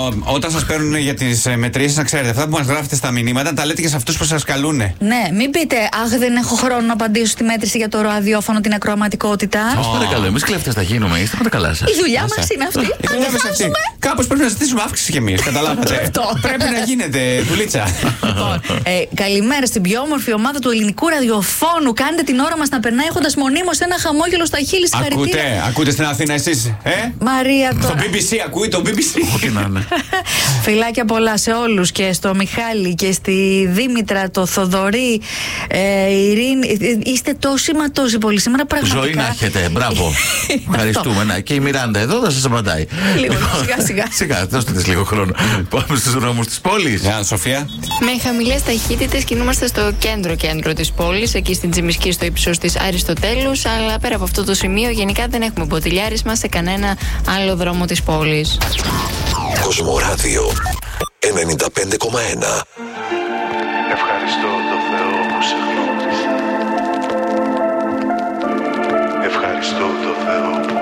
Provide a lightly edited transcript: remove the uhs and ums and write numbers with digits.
Όταν σας παίρνουν για τις μετρήσεις, να ξέρετε, αυτά που μας γράφετε στα μηνύματα, τα λέτε και σε αυτούς που σας καλούνε. Ναι, μην πείτε, αχ, δεν έχω χρόνο να απαντήσω στη μέτρηση για το ραδιόφωνο, την ακροαματικότητα. Σας παρακαλώ, εμείς κλέφτες θα γίνουμε, είστε πάντα καλά σας. Η δουλειά μας είναι αυτή. Κάπως πρέπει να ζητήσουμε αύξηση κι εμείς, καταλάβατε. Πρέπει να γίνεται δουλίτσα. Λοιπόν, καλημέρα στην πιο όμορφη ομάδα του ελληνικού ραδιοφώνου. Κάντε την ώρα μας να περνάει έχοντας μονίμως ένα χαμόγελο στα χείλη. Ακούτε στην Αθήνα εσείς, Μαρία, στο BBC, ακούει το BBC. Ό,τι να είναι. Φιλάκια πολλά σε όλους, και στο Μιχάλη και στη Δήμητρα, το Θοδωρή, Ειρήνη. Είστε τόσοι μα τόσοι πολλοί σήμερα, πραγματικά. Ζωή να έχετε, μπράβο. Ευχαριστούμε. Και η Μιράντα εδώ θα σας απαντάει. Λίγο, σιγά. Σιγά, δώστε της λίγο χρόνο. Πάμε στους δρόμους της πόλης. Γεια, Σοφία. Με χαμηλές ταχύτητες κινούμαστε στο κέντρο της πόλης, εκεί στην Τσιμισκή, στο ύψος της Αριστοτέλους. Αλλά πέρα από αυτό το σημείο, γενικά δεν έχουμε μποτιλιάρισμα σε κανένα άλλο δρόμο της πόλης. Κοσμοράδιο 95,1. Ευχαριστώ το Θεό που σε γνώρισα.